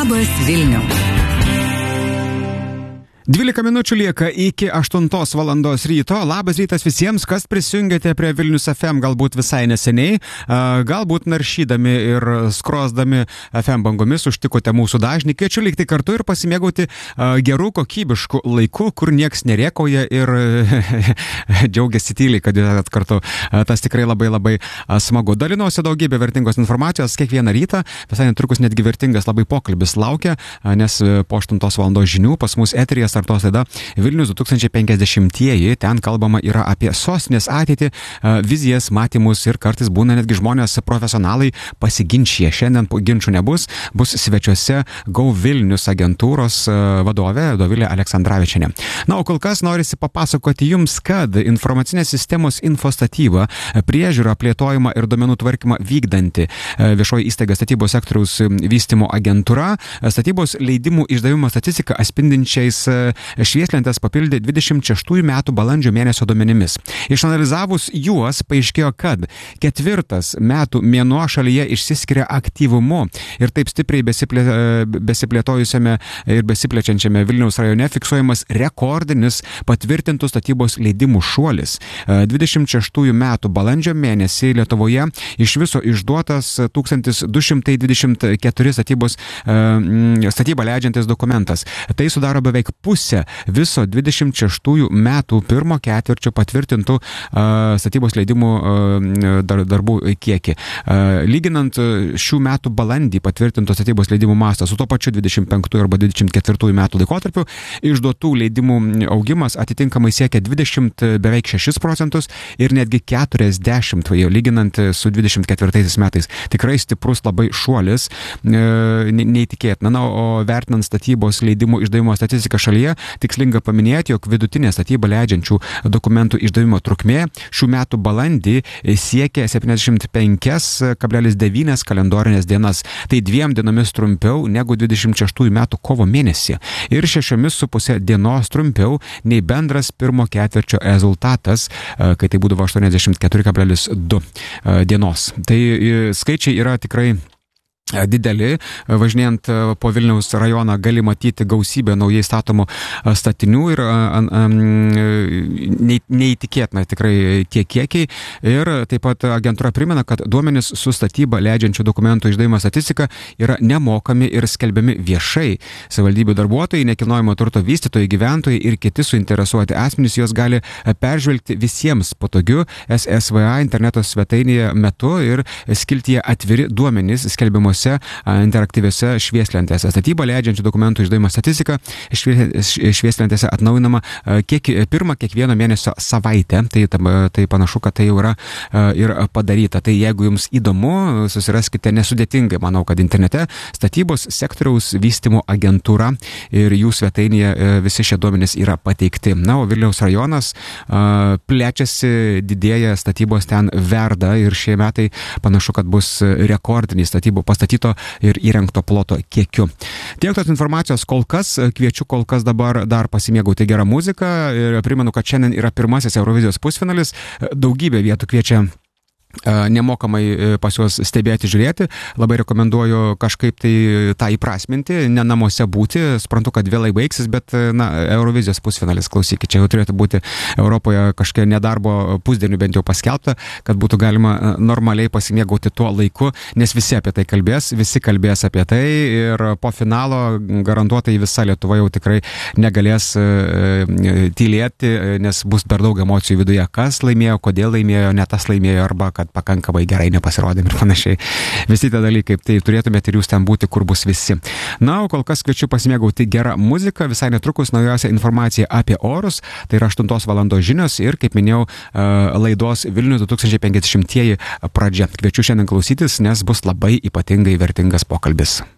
Labas Vilniau. 12 minučių lieka iki 8 valandos ryto. Labas rytas visiems, kas prisijungėte prie Vilnius FM galbūt visai neseniai, galbūt naršydami ir skrosdami FM bangomis užtikote mūsų dažnį. Kviečiu likti kartu ir pasimėgauti gerų kokybiškų laikų, kur nieks nerėkauja ir džiaugiasi tyliai, kad esat kartu. Tas tikrai labai smagu. Dalinuosi daugybę vertingos informacijos kiekvieną rytą. Visai netrukus netgi vertingas labai pokalbis laukia, nes po 8 valandos žinių pas mus eteryje startos laida Vilnius 2050-ieji. Ten kalbama yra apie sostinės ateitį, vizijas, matymus ir kartais būna netgi žmonės profesionalai pasiginčia. Šiandien ginčių nebus, bus svečiuose Go Vilnius agentūros vadovė Dovilė Aleksandravičienė. Na, o kol kas norisi papasakoti jums, kad informacinės sistemos infostatyba, priežiūra, plėtojimą ir duomenų tvarkymą vykdanti viešoji įstaiga statybos sektoriaus vystymo agentūra statybos leidimų išdavimo statistiką atspindinčiais švieslentės papildė 26 metų balandžio mėnesio duomenimis. Išanalizavus juos, paaiškėjo, kad 4 metų mėnuo šalyje išsiskiria aktyvumu ir taip stipriai besiplėtojusiame ir besiplečiančiame Vilniaus rajone fiksuojamas rekordinis patvirtintų statybos leidimų šuolis. 26 metų balandžio mėnesį Lietuvoje iš viso išduotas 1224 statybą leidžiantis dokumentas. Tai sudaro beveik pusę viso 26 metų pirmo ketvirčio patvirtintų statybos leidimų darbų kiekį. Lyginant šių metų balandį patvirtintų statybos leidimų mastą su to pačiu 25 arba 24 metų laikotarpiu, išduotų leidimų augimas atitinkamai siekia beveik 6% ir netgi 40%, lyginant su 24 metais. Tikrai stiprus labai šuolis, neįtikėtina. Na, o vertinant statybos leidimų išdavimo statistiką šalyje, tikslinga paminėti, jog vidutinė statybą leidžiančių dokumentų išdavimo trukmė šių metų balandį siekia 75,9 kalendorinės dienas. Tai 2 dienomis trumpiau negu 26 metų kovo mėnesį ir 6,5 dienos trumpiau nei bendras pirmo ketvirčio rezultatas, kai tai būdavo 84,2 dienos. Tai skaičiai yra tikrai dideli. Važinėjant po Vilniaus rajoną gali matyti gausybę naujai statomų statinių ir neįtikėtina tikrai tie kiekiai. Ir taip pat agentūra primena, kad duomenys su statyba leidžiančių dokumentų išdavimo statistika yra nemokami ir skelbiami viešai. Savivaldybių darbuotojai, nekilnojamo turto vystytojai, gyventojai ir kiti suinteresuoti asmenys juos gali peržvelgti visiems patogiu SSVA interneto svetainėje metu ir skiltyje atviri duomenys skelbiamos interaktyviose švieslentėse. Statybą leidžiančių dokumentų išdavimo statistika švieslentėse atnaujinama pirmą kiekvieno mėnesio savaitę. Tai panašu, kad tai jau yra ir padaryta. Tai jeigu jums įdomu, susiraskite nesudėtingai, manau, kad internete statybos sektoriaus vystymo agentūra ir jų svetainėje visi šie duomenys yra pateikti. Na, o Vilniaus rajonas plečiasi, didėja, statybos ten verda ir šie metai panašu, kad bus rekordiniai statybų pastatyto ir įrengto ploto kiekiu. Tiek tos informacijos kol kas, kviečiu kol kas dabar dar pasimėgauti gerą muziką ir primenu, kad šiandien yra pirmasis Eurovizijos pusfinalis, daugybė vietų kviečia nemokamai pas juos stebėti, žiūrėti. Labai rekomenduoju kažkaip tai tą įprasminti, ne namuose būti. Suprantu, kad vėlai baigsis, bet Eurovizijos pusfinalis, klausykit, čia jau turėtų būti Europoje kažkokia nedarbo pusdienių bent jau paskelbta, kad būtų galima normaliai pasimėgauti tuo laiku, nes visi apie tai kalbės, visi kalbės apie tai ir po finalo garantuotai visa Lietuva jau tikrai negalės tylėti, nes bus per daug emocijų viduje, kas laimėjo, kodėl laimėjo, ne tas laimėjo arba kad pakankamai gerai nepasirodėm ir panašiai. Visi tie dalykai, tai turėtumėte ir jūs ten būti, kur bus visi. Na, o kol kas kviečiu pasimėgauti gerą muziką, visai netrukus naujausia informacija apie orus, tai yra 8 valandos žinios ir, kaip minėjau, laidos Vilnius 2050-ieji pradžia. Kviečiu šiandien klausytis, nes bus labai ypatingai vertingas pokalbis.